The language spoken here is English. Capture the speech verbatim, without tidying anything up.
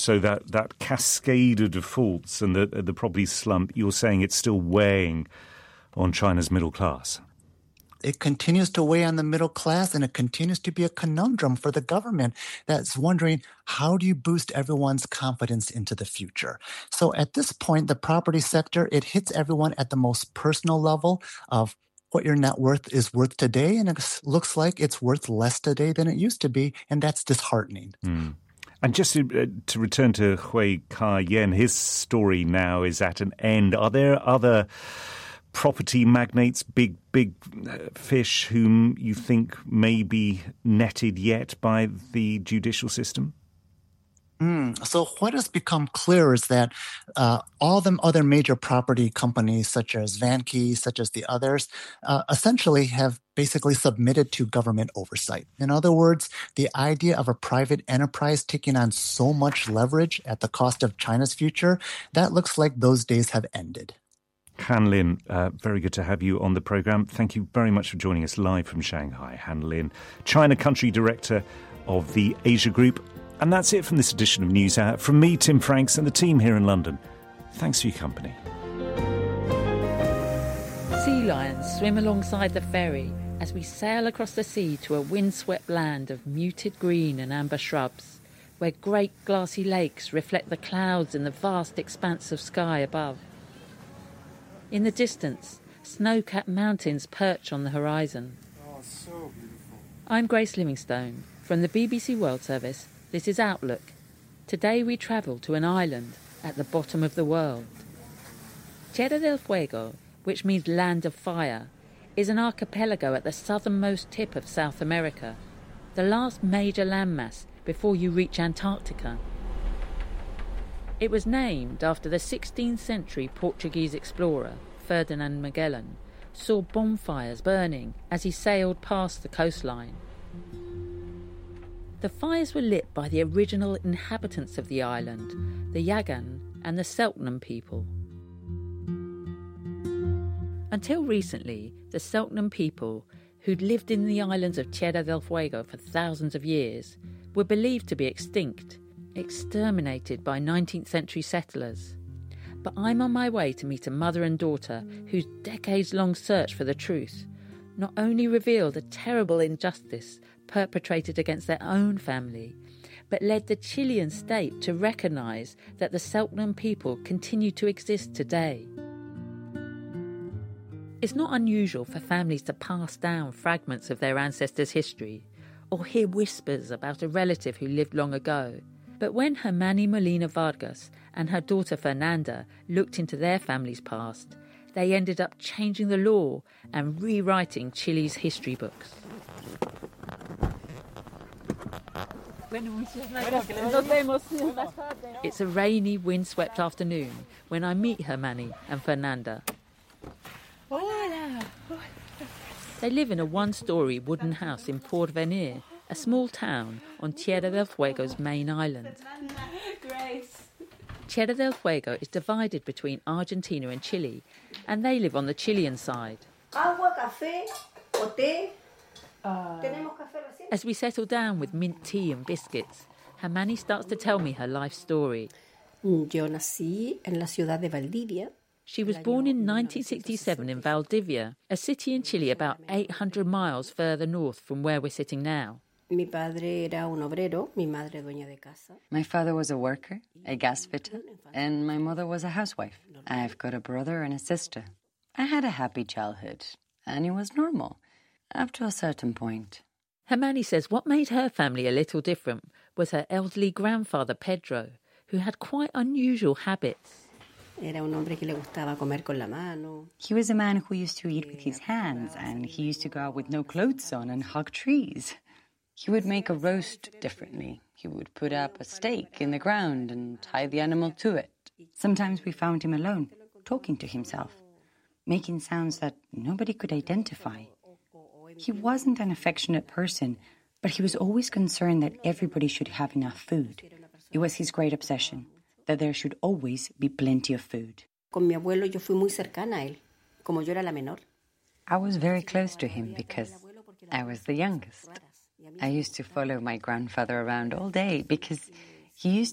So that, that cascade of defaults and the, the property slump, you're saying it's still weighing on China's middle class? It continues to weigh on the middle class, and it continues to be a conundrum for the government that's wondering, how do you boost everyone's confidence into the future? So at this point, the property sector, it hits everyone at the most personal level of what your net worth is worth today, and it looks like it's worth less today than it used to be, and that's disheartening. Mm. And just to, uh, to return to Hui Ka-yen, his story now is at an end. Are there other property magnates, big, big uh, fish whom you think may be netted yet by the judicial system? Mm. So what has become clear is that uh, all the other major property companies, such as Vanke, such as the others, uh, essentially have basically submitted to government oversight. In other words, the idea of a private enterprise taking on so much leverage at the cost of China's future, that looks like those days have ended. Han Lin, uh, very good to have you on the programme. Thank you very much for joining us live from Shanghai. Han Lin, China Country Director of the Asia Group. And that's it from this edition of News Hour. From me, Tim Franks, and the team here in London, thanks for your company. Sea lions swim alongside the ferry as we sail across the sea to a windswept land of muted green and amber shrubs, where great glassy lakes reflect the clouds in the vast expanse of sky above. In the distance, snow-capped mountains perch on the horizon. Oh, so beautiful. I'm Grace Livingstone. From the B B C World Service, this is Outlook. Today we travel to an island at the bottom of the world. Tierra del Fuego, which means land of fire, is an archipelago at the southernmost tip of South America, the last major landmass before you reach Antarctica. It was named after the sixteenth century Portuguese explorer, Ferdinand Magellan, saw bonfires burning as he sailed past the coastline. The fires were lit by the original inhabitants of the island, the Yagan and the Selknam people. Until recently, the Selknam people, who'd lived in the islands of Tierra del Fuego for thousands of years, were believed to be extinct, exterminated by nineteenth century settlers. But I'm on my way to meet a mother and daughter whose decades-long search for the truth not only revealed a terrible injustice perpetrated against their own family, but led the Chilean state to recognise that the Selknam people continue to exist today. It's not unusual for families to pass down fragments of their ancestors' history or hear whispers about a relative who lived long ago. But when Hermani Molina Vargas and her daughter Fernanda looked into their family's past, they ended up changing the law and rewriting Chile's history books. It's a rainy, windswept afternoon when I meet Hermani and Fernanda. They live in a one-storey wooden house in Porvenir, a small town on Tierra del Fuego's main island. Tierra del Fuego is divided between Argentina and Chile, and they live on the Chilean side. As we settle down with mint tea and biscuits, Hermani starts to tell me her life story. Yo nací en la ciudad de Valdivia. She was born in nineteen sixty-seven in Valdivia, a city in Chile about eight hundred miles further north from where we're sitting now. Mi padre era un obrero, mi madre dueña de casa. My father was a worker, a gas fitter, and my mother was a housewife. I've got a brother and a sister. I had a happy childhood, and it was normal, up to a certain point. Hermani says what made her family a little different was her elderly grandfather, Pedro, who had quite unusual habits. Era un hombre que le gustaba comer con la mano. He was a man who used to eat with his hands, and he used to go out with no clothes on and hug trees. He would make a roast differently. He would put up a stake in the ground and tie the animal to it. Sometimes we found him alone, talking to himself, making sounds that nobody could identify. He wasn't an affectionate person, but he was always concerned that everybody should have enough food. It was his great obsession, that there should always be plenty of food. Con mi abuelo yo fui muy cercana a él, como yo era la menor. I was very close to him because I was the youngest. I used to follow my grandfather around all day because he used